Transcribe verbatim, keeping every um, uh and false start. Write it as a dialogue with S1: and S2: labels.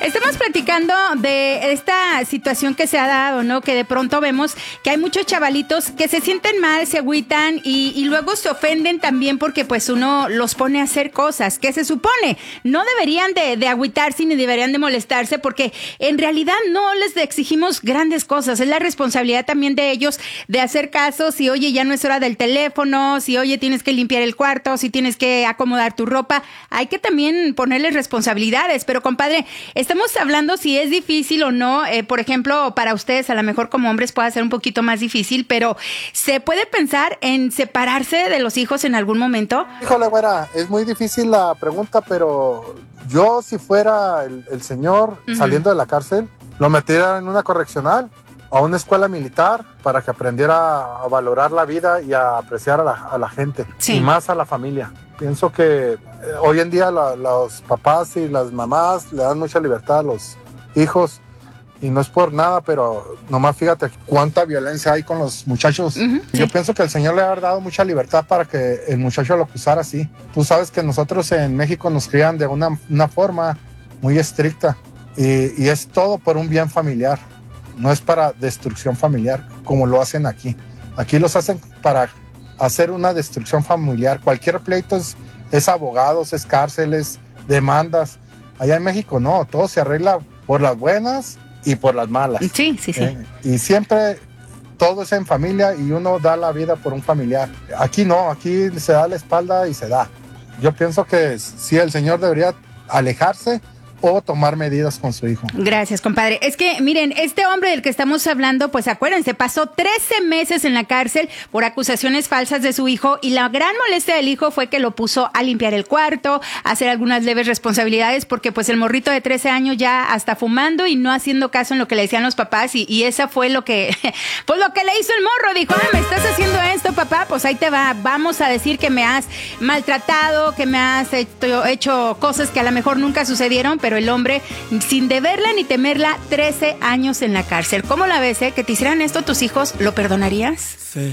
S1: Estamos platicando de esta situación que se ha dado, ¿no? Que de pronto vemos que hay muchos chavalitos que se sienten mal, se agüitan y, y luego se ofenden también porque pues uno los pone a hacer cosas que se supone no deberían de, de agüitarse ni deberían de molestarse, porque en realidad no les exigimos grandes cosas. Es la responsabilidad también de ellos de hacer caso. Si oye, ya no es hora del teléfono, si oye, tienes que limpiar el cuarto, si tienes que acomodar tu ropa, hay que también ponerles responsabilidades. Pero compadre, estamos hablando si es difícil o no. Eh, por ejemplo, para ustedes a lo mejor como hombres puede ser un poquito más difícil, pero ¿se puede pensar en separarse de los hijos en algún momento?
S2: Híjole, güera, es muy difícil la pregunta, pero yo si fuera el, el señor uh-huh. saliendo de la cárcel, lo metiera en una correccional o a una escuela militar para que aprendiera a valorar la vida y a apreciar a la, a la gente, sí. y más a la familia. Pienso que eh, hoy en día la, los papás y las mamás le dan mucha libertad a los hijos, y no es por nada, pero nomás fíjate cuánta violencia hay con los muchachos. Uh-huh, sí. Yo pienso que el Señor le ha dado mucha libertad para que el muchacho lo usara así. Tú sabes que nosotros en México nos crían de una, una forma muy estricta, y, y es todo por un bien familiar, no es para destrucción familiar como lo hacen aquí. Aquí los hacen para hacer una destrucción familiar. Cualquier pleito es, es abogados, es cárceles, demandas. Allá en México no, todo se arregla por las buenas y por las malas.
S1: Sí, sí, sí.
S2: Eh, y siempre todo es en familia y uno da la vida por un familiar. Aquí no, aquí se da la espalda y se da. Yo pienso que sí, el señor debería alejarse o tomar medidas con su hijo.
S1: Gracias, compadre. Es que, miren, este hombre del que estamos hablando, pues acuérdense, pasó trece meses en la cárcel por acusaciones falsas de su hijo, y la gran molestia del hijo fue que lo puso a limpiar el cuarto, a hacer algunas leves responsabilidades, porque pues el morrito de trece años ya hasta fumando y no haciendo caso en lo que le decían los papás, y, y esa fue lo que, pues lo que le hizo el morro. Dijo, ah, me estás haciendo esto, papá, pues ahí te va, vamos a decir que me has maltratado, que me has hecho, hecho cosas que a lo mejor nunca sucedieron, pero el hombre, sin deberla ni temerla, trece años en la cárcel. ¿Cómo la ves, eh? ¿Que te hicieran esto tus hijos? ¿Lo perdonarías?
S3: Sí.